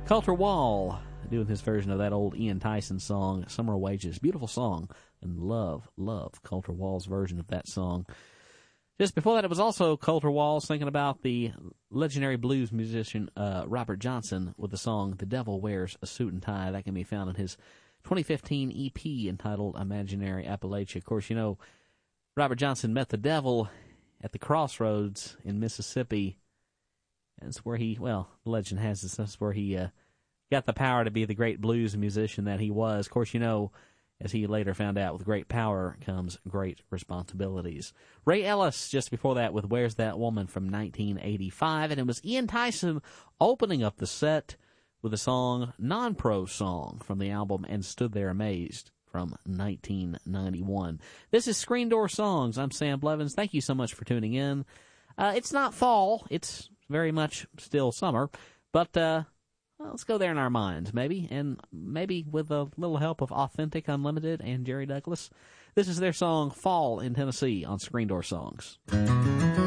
Colter Wall doing his version of that old Ian Tyson song, Summer Wages. Beautiful song, and love Colter Wall's version of that song. Just before that, it was also Colter Wall thinking about the legendary blues musician Robert Johnson with the song The Devil Wears a Suit and Tie. That can be found in his 2015 EP entitled Imaginary Appalachia. Of course, you know, Robert Johnson met the devil at the crossroads in Mississippi. That's where he, well, the legend has it, that's where he got the power to be the great blues musician that he was. Of course, you know, as he later found out, with great power comes great responsibilities. Ray Ellis, just before that, with Where's That Woman from 1985. And it was Ian Tyson opening up the set with the song Non-Pro Song from the album And Stood There Amazed from 1991. This is Screen Door Songs. I'm Sam Blevins. Thank you so much for tuning in. It's not fall. It's very much still summer. But well, let's go there in our minds, maybe. And maybe with a little help of Authentic Unlimited and Jerry Douglas. This is their song Fall in Tennessee on Screen Door Songs.